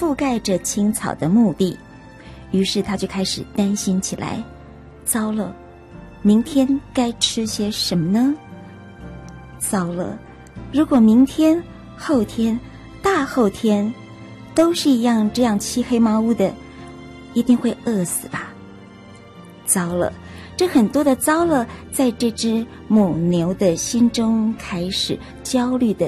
覆盖着青草的墓地。于是他就开始担心起来，糟了，明天该吃些什么呢？糟了，如果明天、后天、大后天都是一样这样漆黑茅屋的，一定会饿死吧。糟了，这很多的糟了在这只母牛的心中开始焦虑地